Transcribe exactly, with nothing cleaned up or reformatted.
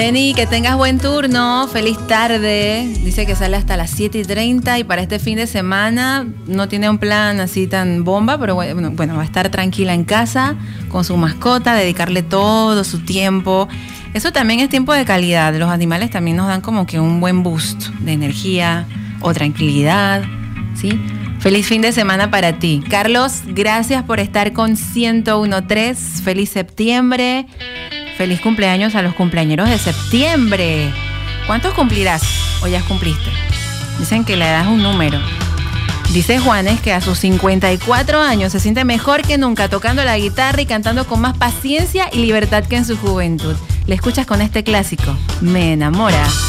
Jenny, que tengas buen turno, feliz tarde. Dice que sale hasta las siete y treinta y para este fin de semana no tiene un plan así tan bomba, pero bueno, bueno, va a estar tranquila en casa con su mascota, dedicarle todo su tiempo. Eso también es tiempo de calidad. Los animales también nos dan como que un buen boost de energía o tranquilidad, ¿sí? Feliz fin de semana para ti. Carlos, gracias por estar con ciento uno punto tres. Feliz septiembre. Feliz cumpleaños a los cumpleañeros de septiembre. ¿Cuántos cumplirás o ya cumpliste? Dicen que la edad es un número. Dice Juanes que a sus cincuenta y cuatro años se siente mejor que nunca tocando la guitarra y cantando con más paciencia y libertad que en su juventud. Le escuchas con este clásico, Me enamora.